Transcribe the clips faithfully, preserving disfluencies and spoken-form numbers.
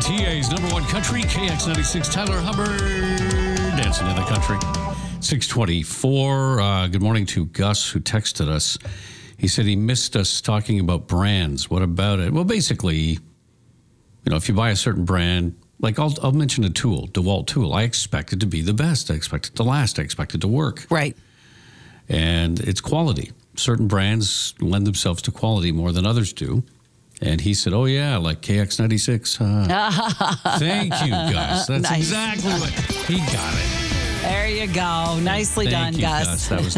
T A's number one country, K X ninety-six, Tyler Hubbard, dancing in the country. six twenty-four. Uh, good morning to Gus, who texted us. He said he missed us talking about brands. What about it? Well, basically, you know, if you buy a certain brand, like I'll, I'll mention a tool, DeWalt tool. I expect it to be the best. I expect it to last. I expect it to work. Right. And it's quality. Certain brands lend themselves to quality more than others do. And he said, oh, yeah, like K X ninety-six. Uh, thank you, Gus. That's Nice. exactly what he got it. There you go. Nicely Thank done, you, Gus. Gus. That was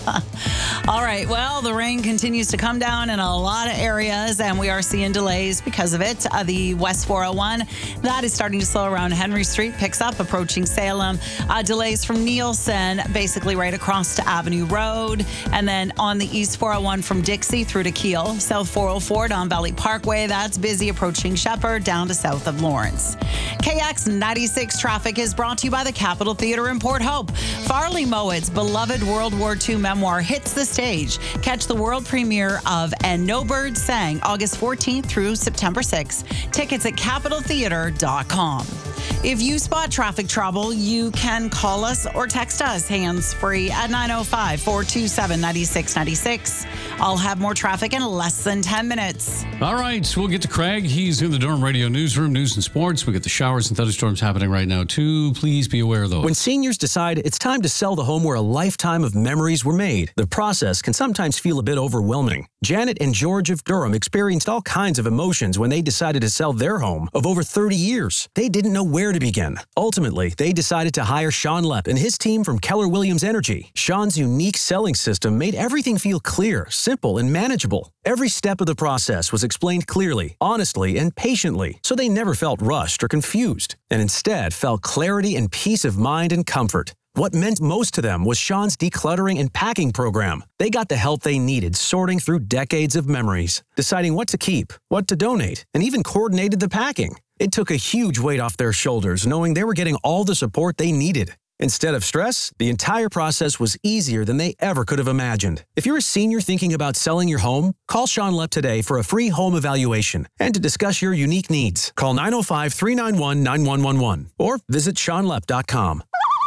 nice. All right. Well, the rain continues to come down in a lot of areas, and we are seeing delays because of it. Uh, the West four oh one, that is starting to slow around Henry Street, picks up approaching Salem. Uh, delays from Nielsen, basically right across to Avenue Road. And then on the East four oh one from Dixie through to Kiel. South four oh four down Valley Parkway, that's busy approaching Shepherd down to south of Lawrence. K X ninety-six traffic is brought to you by the Capitol Theater in Port Hope. Farley Mowat's beloved World War Two memoir hits the stage. Catch the world premiere of And No Birds Sang August fourteenth through September sixth. Tickets at capitol theater dot com. If you spot traffic trouble, you can call us or text us hands-free at nine oh five, four two seven, nine six nine six. I'll have more traffic in less than ten minutes. All right, so we'll get to Craig. He's in the Durham Radio Newsroom, news and sports. We got the showers and thunderstorms happening right now, too. Please be aware of those. When seniors decide it's time to sell the home where a lifetime of memories were made, the process can sometimes feel a bit overwhelming. Janet and George of Durham experienced all kinds of emotions when they decided to sell their home of over thirty years. They didn't know where to begin. Ultimately, they decided to hire Sean Lepp and his team from Keller Williams Energy. Sean's unique selling system made everything feel clear, simple, and manageable. Every step of the process was explained clearly, honestly, and patiently, so they never felt rushed or confused, and instead felt clarity and peace of mind and comfort. What meant most to them was Sean's decluttering and packing program. They got the help they needed sorting through decades of memories, deciding what to keep, what to donate, and even coordinated the packing. It took a huge weight off their shoulders knowing they were getting all the support they needed. Instead of stress, the entire process was easier than they ever could have imagined. If you're a senior thinking about selling your home, call Sean Lepp today for a free home evaluation and to discuss your unique needs. Call nine oh five, three nine one, nine one one one or visit sean lepp dot com.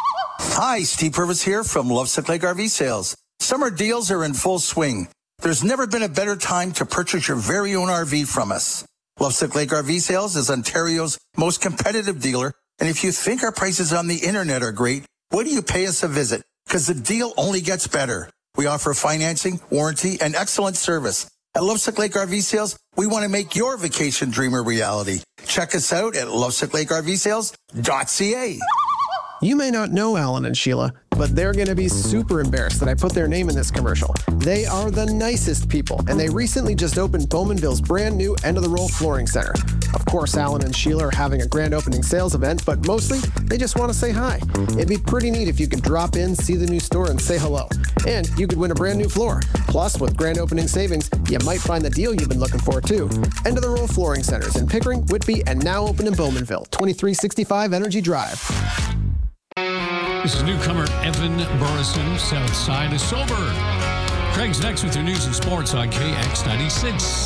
Hi, Steve Purvis here from Lovesick Lake R V Sales. Summer deals are in full swing. There's never been a better time to purchase your very own R V from us. Lovesick Lake R V Sales is Ontario's most competitive dealer, and if you think our prices on the internet are great, why do you pay us a visit? Because the deal only gets better. We offer financing, warranty, and excellent service. At Lovesick Lake R V Sales, we want to make your vacation dream a reality. Check us out at lovesick lake r v sales dot c a. You may not know Alan and Sheila, but they're going to be super embarrassed that I put their name in this commercial. They are the nicest people, and they recently just opened Bowmanville's brand new end-of-the-roll flooring center. Of course, Alan and Sheila are having a grand opening sales event, but mostly, they just want to say hi. It'd be pretty neat if you could drop in, see the new store, and say hello. And you could win a brand new floor. Plus, with grand opening savings, you might find the deal you've been looking for, too. End-of-the-roll flooring centers in Pickering, Whitby, and now open in Bowmanville, twenty-three sixty-five Energy Drive. This is newcomer Evan Burrison, South Side is Sober. Craig's next with your news and sports on K X ninety-six.